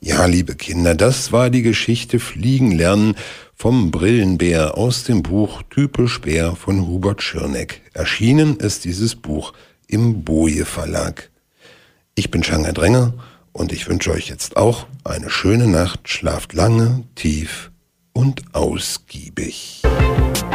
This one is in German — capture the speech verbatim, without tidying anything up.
Ja, liebe Kinder, das war die Geschichte Fliegen lernen vom Brillenbär aus dem Buch Typisch Bär von Hubert Schirneck. Erschienen ist dieses Buch im Boje Verlag. Ich bin Schanger Dränger und ich wünsche euch jetzt auch eine schöne Nacht. Schlaft lange, tief und ausgiebig.